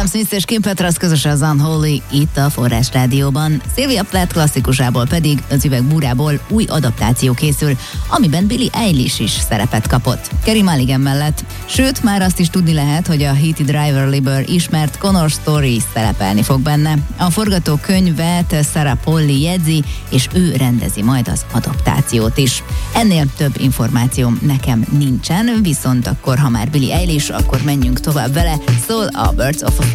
Sam Smith és Kim Petras közösen az Unholy itt a Forrás Rádióban. Sylvia Plath klasszikusából pedig az üvegbúrából új adaptáció készül, amiben Billie Eilish is szerepet kapott. Carey Mulligan mellett. Sőt, már azt is tudni lehet, hogy a Heath Driver-ből ismert Connor Story szerepelni fog benne. A forgatókönyvet Sarah Polley jegyzi, és ő rendezi majd az adaptációt is. Ennél több információm nekem nincsen, viszont akkor, ha már Billie Eilish, akkor menjünk tovább vele. Szól a Birds of a